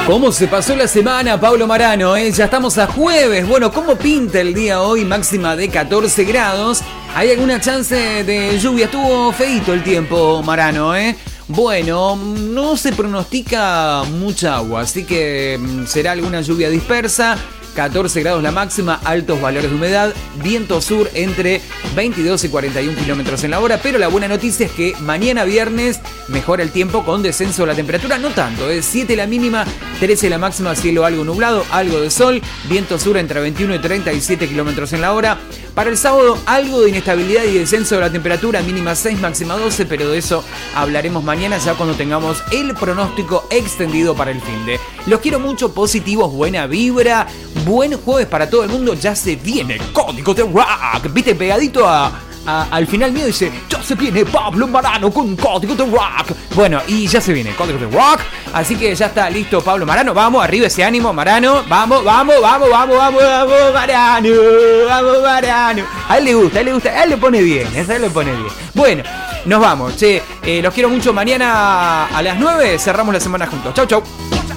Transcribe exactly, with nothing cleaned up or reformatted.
¿Cómo se pasó la semana, Pablo Marano? ¿eh? Ya estamos a jueves. Bueno, ¿cómo pinta el día hoy? Máxima de catorce grados. ¿Hay alguna chance de lluvia? Estuvo feíto el tiempo, Marano, ¿eh? Bueno, no se pronostica mucha agua, así que será alguna lluvia dispersa. catorce grados la máxima, altos valores de humedad, viento sur entre veintidós y cuarenta y uno kilómetros en la hora, pero la buena noticia es que mañana viernes mejora el tiempo con descenso de la temperatura, no tanto, es siete la mínima, trece la máxima, cielo algo nublado, algo de sol, viento sur entre veintiuno y treinta y siete kilómetros en la hora. Para el sábado algo de inestabilidad y descenso de la temperatura, mínima seis, máxima doce, pero de eso hablaremos mañana ya cuando tengamos el pronóstico extendido para el finde. Los quiero mucho, positivos, buena vibra, buen jueves para todo el mundo, ya se viene Código de Rock, viste, pegadito a, a, al final mío dice, ya se viene Pablo Marano con Código de Rock. Bueno, y ya se viene Código de Rock, así que ya está listo Pablo Marano, vamos, arriba ese ánimo, Marano, vamos, vamos, vamos, vamos, vamos, vamos, Marano, vamos, Marano. A él le gusta, a él le gusta, a él le pone bien, a él le pone bien. Bueno, nos vamos, che, eh, los quiero mucho, mañana a las nueve cerramos la semana juntos, chau, chau.